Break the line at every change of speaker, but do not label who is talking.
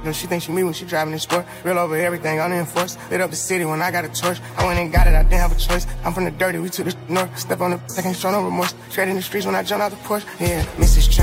know, she thinks she me when she driving in sport. Real over everything, unenforced. Lit up the city when I got a torch. I went and got it, I didn't have a choice. I'm from the dirty, we took the north. Step on the, I can't show no remorse. Tread in the streets when I jump out the porch. Yeah, Mrs. Trent.